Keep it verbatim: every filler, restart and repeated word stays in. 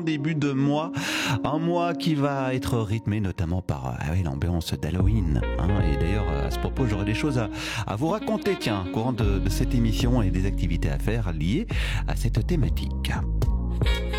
début de mois. Un mois qui va être rythmé notamment par ah oui, l'ambiance d'Halloween. Hein. Et d'ailleurs, à ce propos, j'aurai des choses à, à vous raconter, tiens, au courant de, de cette émission et des activités à faire liées à cette thématique.